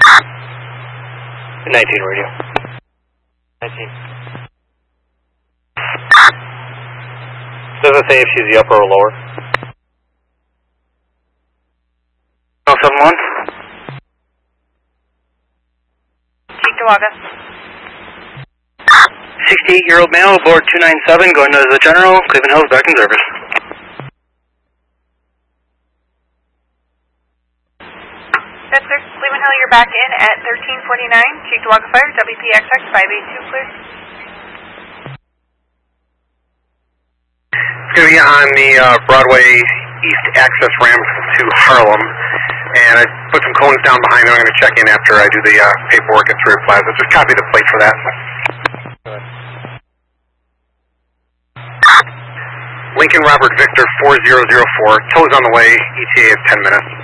19 radio. 19. Does it say if she's the upper or lower? 071. Cheektowaga. 68-year-old male aboard 297 going to the General, Cleveland Hills, back in service. That's sir. Cleveland Hill, you're back in at 1349. Cheektowaga Fire, WPXX 582 clear. It's going to be on the Broadway East access ramp to Harlem, and I put some cones down behind it. I'm going to check in after I do the paperwork at Third Plaza. Just copy the plate for that. Lincoln Robert Victor 4004, tows on the way, ETA is 10 minutes.